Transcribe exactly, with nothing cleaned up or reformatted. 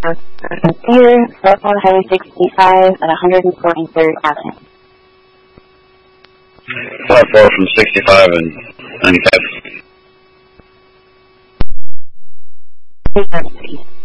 Here, southbound Highway sixty-five at one forty-third Avenue. five four from sixty-five and ninety-five. Hey,